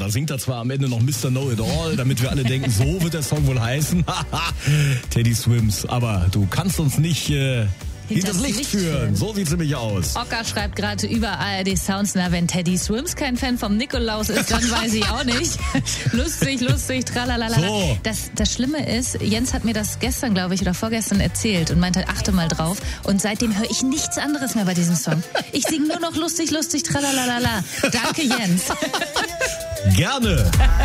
Da singt er zwar am Ende noch Mr. Know-It-All, damit wir alle denken, so wird der Song wohl heißen. Teddy Swims, aber du kannst uns nicht hinters Licht führen. So sieht's nämlich aus. Ocker schreibt gerade über ARD Sounds, na, wenn Teddy Swims kein Fan vom Nikolaus ist, dann weiß ich auch nicht. lustig, tralalala. So. Das Schlimme ist, Jens hat mir das gestern, glaube ich, oder vorgestern erzählt und meinte, achte mal drauf. Und seitdem höre ich nichts anderes mehr bei diesem Song. Ich singe nur noch lustig, tralalala. Danke, Jens. Gerne.